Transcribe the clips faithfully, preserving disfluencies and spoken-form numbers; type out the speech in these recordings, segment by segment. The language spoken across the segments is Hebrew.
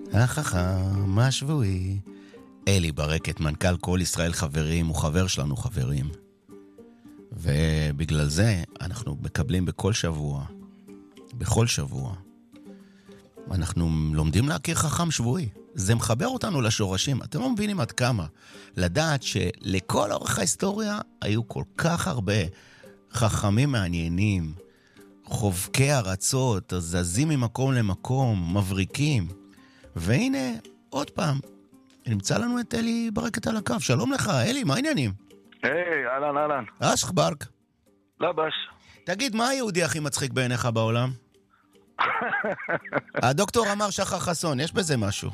החכם השבועי. אלי ברקת, מנכ"ל כל ישראל חברים, הוא חבר שלנו חברים. ובגלל זה אנחנו מקבלים בכל שבוע, בכל שבוע, אנחנו לומדים להכיר חכם שבועי. זה מחבר אותנו לשורשים. אתם לא מבינים עד כמה. לדעת שלכל אורך ההיסטוריה היו כל כך הרבה חכמים מעניינים, חובקי ארצות, זזים ממקום למקום, מבריקים. והנה, עוד פעם, נמצא לנו את אלי ברקת על הקו. שלום לך, אלי, מה העניינים? היי, אהלן, אהלן. אשך ברק. לבש. תגיד, מה היהודי הכי מצחיק בעיניך בעולם? הדוקטור אמר שחר חסון, יש בזה משהו?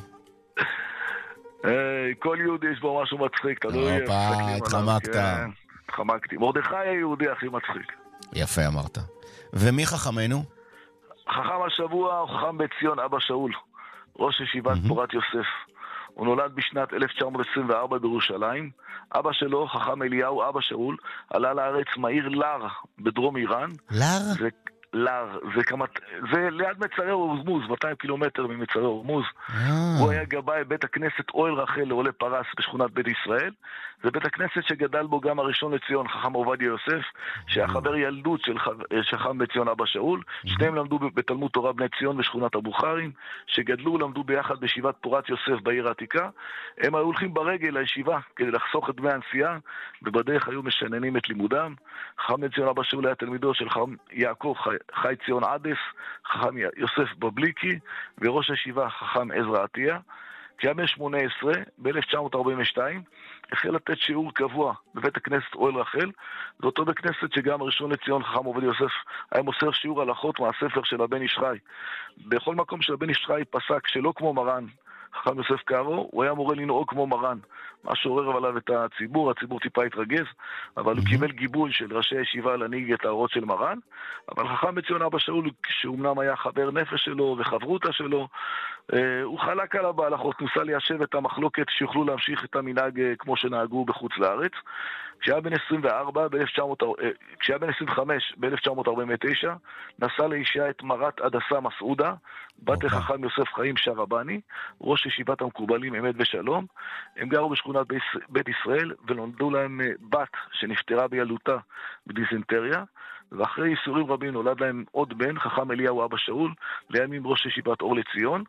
היי, כל יהודי יש בו משהו מצחיק, תלוי... הופה, התחמקת. התחמקתי. מרדכי היהודי הכי מצחיק. יפה אמרת. ומי חכמנו? חכם השבוע הוא חכם בציון אבא שאול, ראש ישיבת פורת יוסף. הוא נולד בשנת אלף תשע מאות עשרים וארבע בירושלים. אבא שלו, חכם אליהו, אבא שאול, עלה לארץ מהעיר לר בדרום איראן. לר? זה... לר, זה כמה... זה ליד מצרי הורמוז, מאתיים קילומטר ממצרי הורמוז. הוא היה גבאי בית הכנסת אוהל רחל לעולי פרס בשכונת בית ישראל. זה בית הכנסת שגדל בו גם הראשון לציון, חכם עובדיה יוסף, שהיה חבר ילדות של חכם בציון אבא שאול. שניהם למדו בתלמוד תורה בני ציון בשכונת הבוכרים, שגדלו למדו ביחד בישיבת פורת יוסף בעיר העתיקה. הם היו הולכים ברגל לישיבה כדי לחסוך את דמי הנסיעה, ובדרך היו משננים את לימודם. חכם בציון אבא שאול היה תלמידו של חכם יעקב חי, חי ציון עדס, חכם יוסף בבליקי, וראש הישיבה חכם עזרא עטיה. כשהיה בן שמונה עשרה, ב-אלף תשע מאות ארבעים ושתיים, החל לתת שיעור קבוע בבית הכנסת אוהל רחל. זה אותו בית כנסת שגם הראשון לציון, חכם עובדיה יוסף, היה מוסר שיעור הלכות מהספר של הבן איש חי. בכל מקום של הבן איש חי פסק שלא כמו מרן, חכם יוסף קארו, הוא היה מורה לנהוג כמו מרן. מה שעורר עליו את הציבור, הציבור טיפה התרגז, אבל הוא קיבל גיבוי של ראשי הישיבה להנהיג את האורות של מרן. אבל חכם בציון אבא שאול, שאומנם היה חבר נפש שלו וחברותה שלו, הוא חלק עליו בהלכות, ניסה ליישב את המחלוקת שיוכלו להמשיך את המנהג כמו שנהגו בחוץ לארץ. כשהיה בן עשרים וארבע, כשהיה בן עשרים וחמש, ב-אלף תשע מאות ארבעים ותשע, נשא לאישה את מרת הדסה מסעודה, בת חכם יוסף חיים שרבני, ראש ישיבת המקובלים אמת ושלום. הם גרו בשכונת בית ישראל, ונולדו להם בת שנפטרה בילדותה בדיזנטריה, ואחרי ייסורים רבים נולד להם עוד בן, חכם אליהו אבא שאול, לימים ראש ישיבת אור לציון.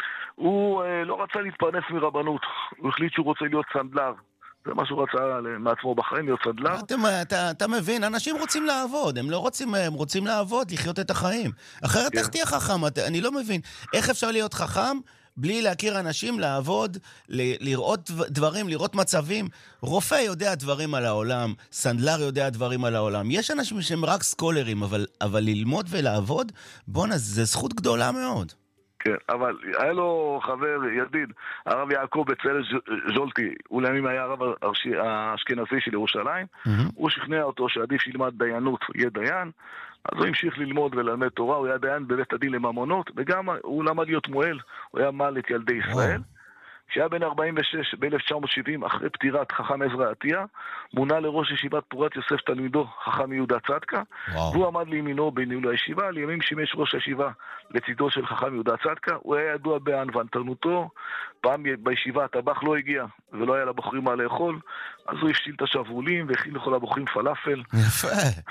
הוא אה, לא רצה להתפרנס מרבנות, הוא החליט שהוא רוצה להיות סנדלר. זה מה שהוא רצה מעצמו בחיים, להיות סנדלר. אתה, אתה, אתה מבין, אנשים רוצים לעבוד, הם לא רוצים, הם רוצים לעבוד, לחיות את החיים. אחרת איך תהיה חכם? אני לא מבין. איך אפשר להיות חכם בלי להכיר אנשים, לעבוד, ל- לראות דברים, לראות מצבים? רופא יודע דברים על העולם, סנדלר יודע דברים על העולם. יש אנשים שהם רק סקולרים, אבל, אבל ללמוד ולעבוד, בונה, זה זכות גדולה מאוד. כן, אבל היה לו חבר ידיד, הרב יעקב בצלאל ז'ולטי, הוא לימים היה הרב האשכנזי של ירושלים. mm-hmm. הוא שכנע אותו שעדיף שילמד דיינות, יהיה דיין, אז הוא המשיך ללמוד וללמד תורה, הוא היה דיין בבית הדין לממונות, וגם הוא למד להיות מועל, הוא היה מעל את ילדי ישראל. wow. כשהיה בן ארבעים ושש, ב-אלף תשע מאות שבעים, אחרי פטירת חכם עזרא עטיה, מונה לראש ישיבת פורת יוסף תלמידו, חכם יהודה צדקה, wow. והוא עמד לימינו בניהול הישיבה, לימים שימש ראש הישיבה לצידו של חכם יהודה צדקה. הוא היה ידוע בענוונתנותו, פעם בישיבה הטבח לא הגיע, ולא היה לבוחרים מה לאכול, אז הוא הפשיל את השבולים, והכין לכל הבוחרים פלאפל. יפה.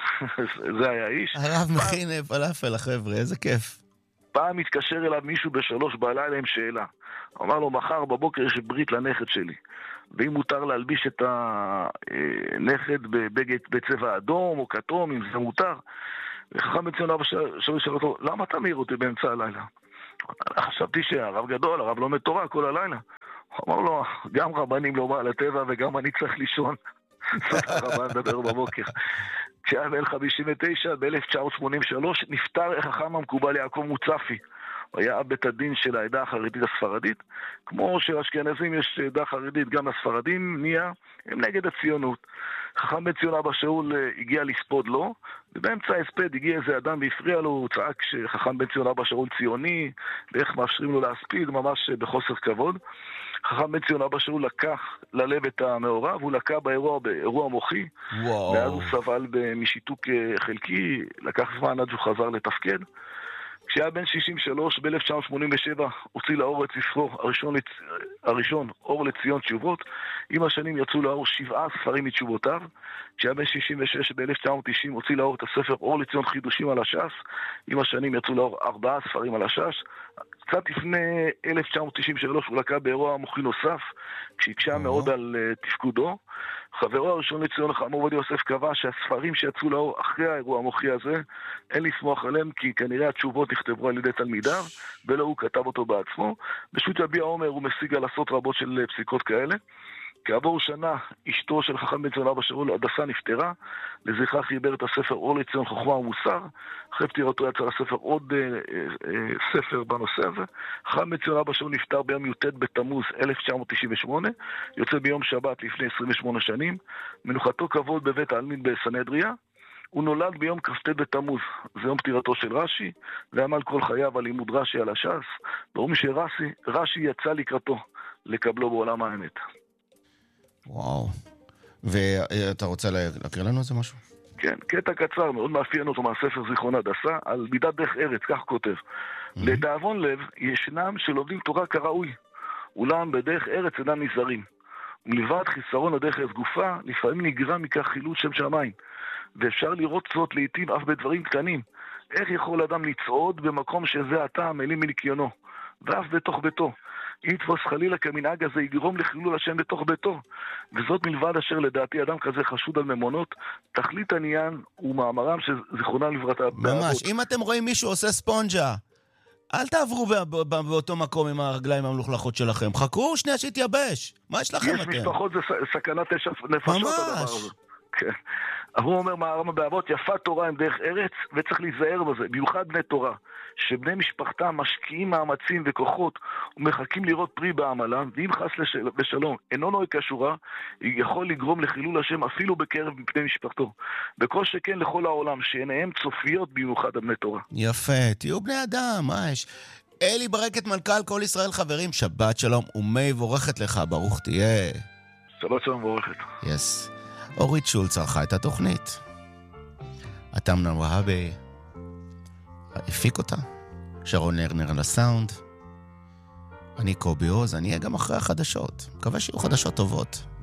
זה היה איש. הרב מכין פלאפל, החבר'ה, איזה כיף. פעם התקשר אליו מישהו בשלוש בלילה עם שאלה. אמר לו, מחר בבוקר יש ברית לנכד שלי, ואם מותר להלביש את הנכד בבגד בצבע אדום או כתום, אם זה מותר. וחכם בציון אבא שאול שאל אותו, למה אתה מעיר אותי באמצע הלילה? חשבתי שהרב גדול, הרב לומד תורה כל הלילה. הוא אמר לו, גם רבנים לא בא לטבע וגם אני צריך לישון. הרבן מדבר בבוקר. כשהיה בן חמישים ותשע, ב-אלף תשע מאות שמונים ושלוש, נפטר החכם המקובל יעקב מוצפי. הוא היה אב בית הדין של העדה החרדית הספרדית. כמו שהאשכנזים יש עדה חרדית, גם הספרדים נהיה, הם נגד הציונות. חכם בן ציון אבא שאול הגיע לספוד לו, ובאמצע ההספד הגיע איזה אדם והפריע לו, הוא צעק שחכם בן ציון אבא שאול ציוני, ואיך מאפשרים לו להספיד, ממש בחוסר כבוד. חכם בן ציון אבא שאול לקח ללב את המאורע, והוא לקח באירוע, באירוע מוחי, וואו. ואז הוא סבל משיתוק חלקי, לקח זמן עד שהוא חזר לתפקד. כשהיה בן שישים ושלוש, ב-אלף תשע מאות שמונים ושבע, הוציא לאור את ספרו הראשון, לצ... הראשון, אור לציון תשובות. עם השנים יצאו לאור שבעה ספרים מתשובותיו. כשהיה בן שישים ושש, ב-אלף תשע מאות תשעים, הוציא לאור את הספר אור לציון חידושים על הש"ס. עם השנים יצאו לאור ארבעה ספרים על הש"ס. קצת לפני אלף תשע מאות תשעים ושלוש הוא לקה באירוע מוחי נוסף, כשהקשה מאוד על uh, תפקודו. חברו הראשון לציון חכם עובדיה יוסף קבע שהספרים שיצאו לאור אחרי האירוע המוחי הזה, אין לסמוך עליהם, כי כנראה התשובות נכתבו על ידי תלמידיו, ולא הוא כתב אותו בעצמו. בשו"ת יביע עומר הוא משיג על עשרות רבות של פסיקות כאלה. כעבור שנה, אשתו של חכם בן ציון אבא שאול, הדסה, נפטרה. לזכרה חיבר את הספר אור לציון חוכמה ומוסר. אחרי פטירתו יצא לספר עוד אה, אה, ספר בנושא הזה. חכם בן ציון אבא שאול נפטר ביום י"ט בתמוז אלף תשע מאות תשעים ושמונה, יוצא ביום שבת לפני עשרים ושמונה שנים. מנוחתו כבוד בבית העלמין בסנהדריה. הוא נולד ביום כ"ט בתמוז, זה יום פטירתו של רש"י, ועמל כל חייו על לימוד רש"י על הש"ס. ברור שרש"י, רש"י יצא לקראתו לקבלו בעולם האמת. וואו. ואתה רוצה להקריא לנו איזה משהו? כן, קטע קצר, מאוד מאפיין אותו מהספר זיכרון הדסה, על מידת דרך ארץ, כך כותב. לדאבון לב, ישנם שלומדים תורה כראוי, אולם בדרך ארץ אינם נזהרים. ומלבד חיסרון הדרך ארץ גופה, לפעמים נגרם מכך חילול שם שמיים. ואפשר לראות זאת לעתים אף בדברים קטנים. איך יכול אדם לצעוד במקום שזה עתה עמלים מניקיונו, ואף בתוך ביתו? אם יתפוס חלילה כמנהג הזה יגרום לחילול השם בתוך ביתו, וזאת מלבד אשר לדעתי אדם כזה חשוד על ממונות. תכלית העניין הוא מאמרם שזיכרונם לברכה. ממש, אם אתם רואים מישהו עושה ספונג'ה, אל תעברו באותו מקום עם הרגליים המלוכלכות שלכם, חכו שנייה שיתייבש. מה יש לכם אתם? יש משפחות, זה סכנת נפשות הדבר הזה. כן. הוא אומר מהר"ם באבות, יפה תורה עם דרך ארץ, וצריך להיזהר בזה, במיוחד בני תורה, שבני משפחתם משקיעים מאמצים וכוחות ומחכים לראות פרי בעמלם, ואם חס לשל... ושלום אינו נוהג כשורה, יכול לגרום לחילול השם אפילו בקרב מפני משפחתו. בכל שכן לכל העולם, שעיניהם צופיות במיוחד על בני תורה. יפה, תהיו בני אדם, מה יש? אלי ברקת, מנכ"ל כל ישראל, חברים, שבת שלום ומי בורכת לך, ברוך תהיה. שבת שלום בורכת. יס. אורית שולץ ערכה את התוכנית. אתמנן והבה הפיק אותה. שרון לרנר על הסאונד. אני קובי עוז, אני אהיה גם אחרי החדשות. מקווה שיהיו חדשות טובות.